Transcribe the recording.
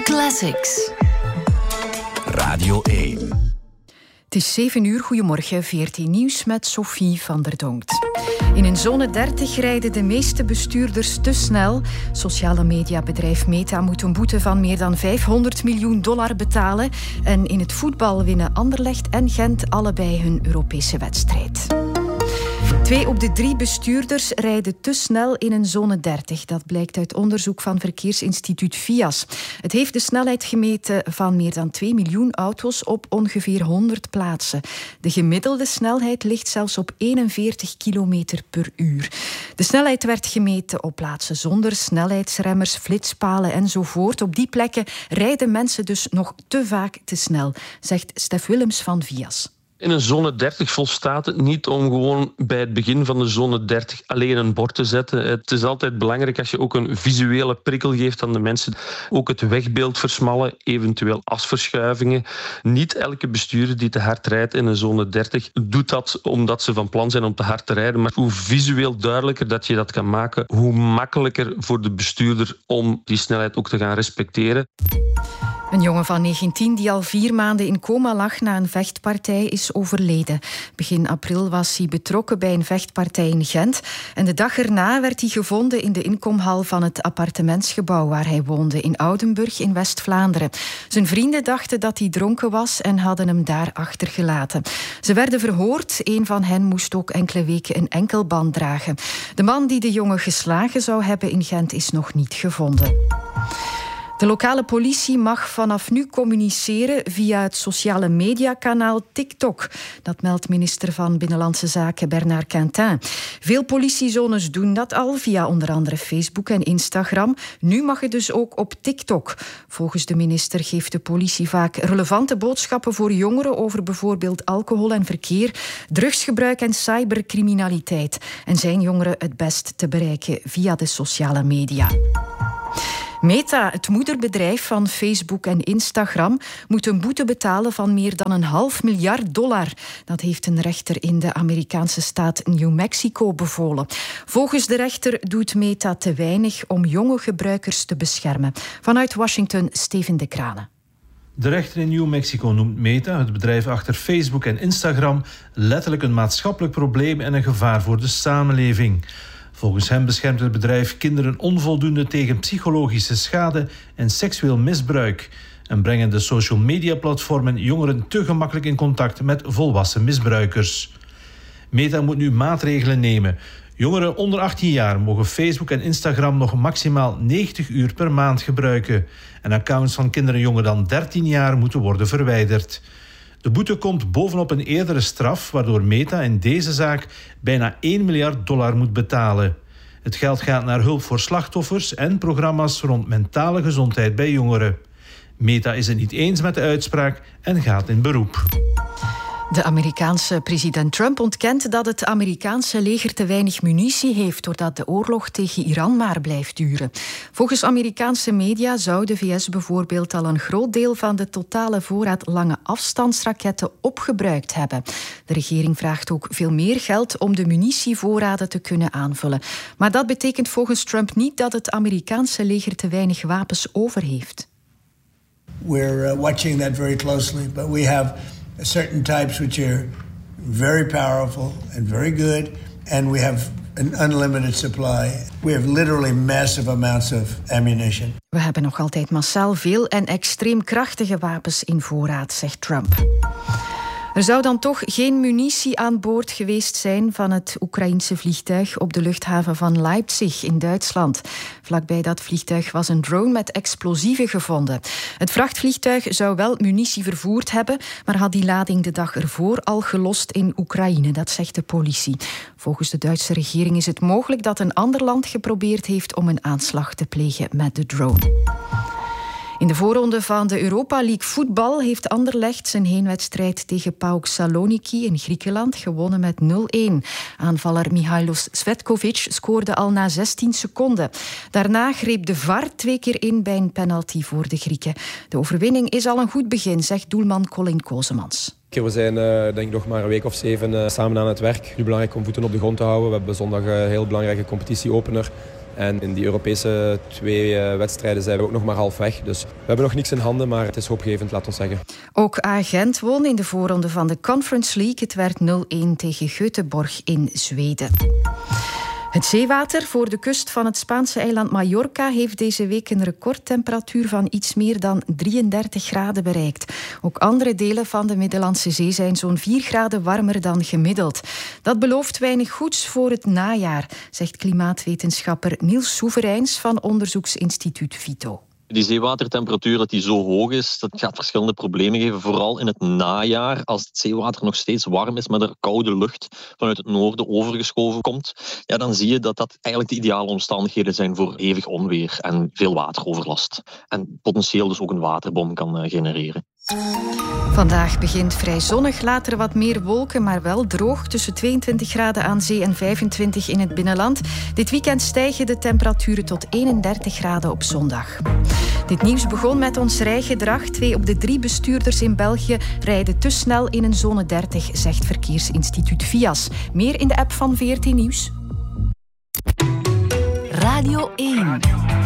Classics. Radio 1. Het is 7 uur. Goedemorgen, VRT Nieuws met Sophie van der Donkt. In een zone 30 rijden de meeste bestuurders te snel. Sociale mediabedrijf Meta moet een boete van meer dan $500 miljoen betalen. En in het voetbal winnen Anderlecht en Gent allebei hun Europese wedstrijd. 2 op de 3 bestuurders rijden te snel in een zone 30. Dat blijkt uit onderzoek van verkeersinstituut VIAS. Het heeft de snelheid gemeten van meer dan 2 miljoen auto's op ongeveer 100 plaatsen. De gemiddelde snelheid ligt zelfs op 41 kilometer per uur. De snelheid werd gemeten op plaatsen zonder snelheidsremmers, flitspalen enzovoort. Op die plekken rijden mensen dus nog te vaak te snel, zegt Stef Willems van VIAS. In een zone 30 volstaat het niet om gewoon bij het begin van de zone 30 alleen een bord te zetten. Het is altijd belangrijk als je ook een visuele prikkel geeft aan de mensen. Ook het wegbeeld versmallen, eventueel asverschuivingen. Niet elke bestuurder die te hard rijdt in een zone 30 doet dat omdat ze van plan zijn om te hard te rijden. Maar hoe visueel duidelijker dat je dat kan maken, hoe makkelijker voor de bestuurder om die snelheid ook te gaan respecteren. Een jongen van 19 die al 4 maanden in coma lag na een vechtpartij is overleden. Begin april was hij betrokken bij een vechtpartij in Gent. En de dag erna werd hij gevonden in de inkomhal van het appartementsgebouw waar hij woonde in Oudenburg in West-Vlaanderen. Zijn vrienden dachten dat hij dronken was en hadden hem daar achtergelaten. Ze werden verhoord. Een van hen moest ook enkele weken een enkelband dragen. De man die de jongen geslagen zou hebben in Gent is nog niet gevonden. De lokale politie mag vanaf nu communiceren via het sociale mediakanaal TikTok. Dat meldt minister van Binnenlandse Zaken Bernard Quintin. Veel politiezones doen dat al via onder andere Facebook en Instagram. Nu mag het dus ook op TikTok. Volgens de minister geeft de politie vaak relevante boodschappen voor jongeren over bijvoorbeeld alcohol en verkeer, drugsgebruik en cybercriminaliteit. En zijn jongeren het best te bereiken via de sociale media. Meta, het moederbedrijf van Facebook en Instagram, moet een boete betalen van meer dan $500 miljard. Dat heeft een rechter in de Amerikaanse staat New Mexico bevolen. Volgens de rechter doet Meta te weinig om jonge gebruikers te beschermen. Vanuit Washington, Steven de Kranen. De rechter in New Mexico noemt Meta, het bedrijf achter Facebook en Instagram, letterlijk een maatschappelijk probleem en een gevaar voor de samenleving. Volgens hem beschermt het bedrijf kinderen onvoldoende tegen psychologische schade en seksueel misbruik en brengen de social media platformen jongeren te gemakkelijk in contact met volwassen misbruikers. Meta moet nu maatregelen nemen. Jongeren onder 18 jaar mogen Facebook en Instagram nog maximaal 90 uur per maand gebruiken en accounts van kinderen jonger dan 13 jaar moeten worden verwijderd. De boete komt bovenop een eerdere straf, waardoor Meta in deze zaak bijna $1 miljard moet betalen. Het geld gaat naar hulp voor slachtoffers en programma's rond mentale gezondheid bij jongeren. Meta is het niet eens met de uitspraak en gaat in beroep. De Amerikaanse president Trump ontkent dat het Amerikaanse leger te weinig munitie heeft doordat de oorlog tegen Iran maar blijft duren. Volgens Amerikaanse media zou de VS bijvoorbeeld al een groot deel van de totale voorraad lange afstandsraketten opgebruikt hebben. De regering vraagt ook veel meer geld om de munitievoorraden te kunnen aanvullen. Maar dat betekent volgens Trump niet dat het Amerikaanse leger te weinig wapens over heeft. We're watching that very closely, but we have certain types which are very powerful and very good, and we have an unlimited supply. We have literally massive amounts of ammunition. We hebben nog altijd massaal veel en extreem krachtige wapens in voorraad, zegt Trump. Er zou dan toch geen munitie aan boord geweest zijn van het Oekraïense vliegtuig op de luchthaven van Leipzig in Duitsland. Vlakbij dat vliegtuig was een drone met explosieven gevonden. Het vrachtvliegtuig zou wel munitie vervoerd hebben, maar had die lading de dag ervoor al gelost in Oekraïne, dat zegt de politie. Volgens de Duitse regering is het mogelijk dat een ander land geprobeerd heeft om een aanslag te plegen met de drone. In de voorronde van de Europa League voetbal heeft Anderlecht zijn heenwedstrijd tegen PAOK Saloniki in Griekenland gewonnen met 0-1. Aanvaller Mihailos Svetkovic scoorde al na 16 seconden. Daarna greep de VAR 2 keer in bij een penalty voor de Grieken. De overwinning is al een goed begin, zegt doelman Colin Kozemans. We zijn denk ik nog maar een week of 7 samen aan het werk. Het is belangrijk om voeten op de grond te houden. We hebben zondag een heel belangrijke competitieopener En in die Europese 2 wedstrijden zijn we ook nog maar halfweg. Dus we hebben nog niks in handen, maar het is hoopgevend, laat ons zeggen. Ook Gent won in de voorronde van de Conference League. Het werd 0-1 tegen Göteborg in Zweden. Het zeewater voor de kust van het Spaanse eiland Mallorca heeft deze week een recordtemperatuur van iets meer dan 33 graden bereikt. Ook andere delen van de Middellandse Zee zijn zo'n 4 graden warmer dan gemiddeld. Dat belooft weinig goeds voor het najaar, zegt klimaatwetenschapper Niels Soevereins van onderzoeksinstituut Vito. Die zeewatertemperatuur dat die zo hoog is, dat gaat verschillende problemen geven. Vooral in het najaar, als het zeewater nog steeds warm is, maar er koude lucht vanuit het noorden overgeschoven komt, ja, dan zie je dat dat eigenlijk de ideale omstandigheden zijn voor hevig onweer en veel wateroverlast. En potentieel dus ook een waterbom kan genereren. Vandaag begint vrij zonnig, later wat meer wolken, maar wel droog. Tussen 22 graden aan zee en 25 in het binnenland. Dit weekend stijgen de temperaturen tot 31 graden op zondag. Dit nieuws begon met ons rijgedrag. 2 op de 3 bestuurders in België rijden te snel in een zone 30, zegt verkeersinstituut VIAS. Meer in de app van VRT Nieuws. Radio 1.